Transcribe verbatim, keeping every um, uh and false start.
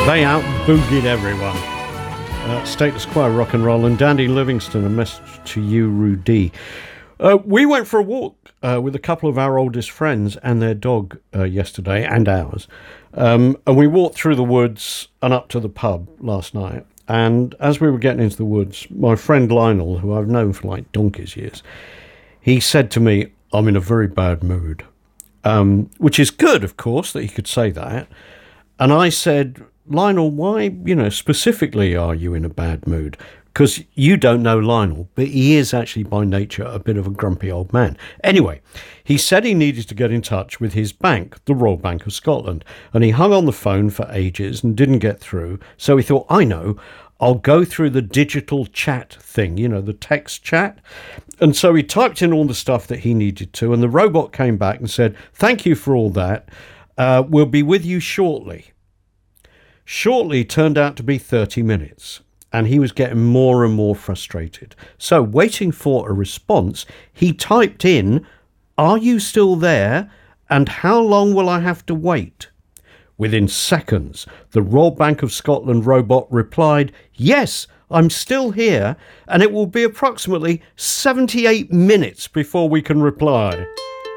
They out-boogied everyone. Uh, status quo, rock and roll, and Dandy Livingston, a message to you, Rudy. Uh, we went for a walk uh, with a couple of our oldest friends and their dog uh, yesterday, and ours. Um, and we walked through the woods and up to the pub last night. And as we were getting into the woods, my friend Lionel, who I've known for like donkey's years, he said to me, "I'm in a very bad mood." Um, which is good, of course, that he could say that. And I said, "Lionel, why, you know, specifically are you in a bad mood?" Because you don't know Lionel, but he is actually by nature a bit of a grumpy old man. Anyway, he said he needed to get in touch with his bank, the Royal Bank of Scotland, and he hung on the phone for ages and didn't get through. So he thought, I know, I'll go through the digital chat thing, you know, the text chat. And so he typed in all the stuff that he needed to, and the robot came back and said, "Thank you for all that. Uh, we'll be with you shortly." Shortly turned out to be thirty minutes, and he was getting more and more frustrated. So, waiting for a response, he typed in, "Are you still there? And how long will I have to wait?" Within seconds, the Royal Bank of Scotland robot replied, "Yes, I'm still here, and it will be approximately seventy-eight minutes before we can reply."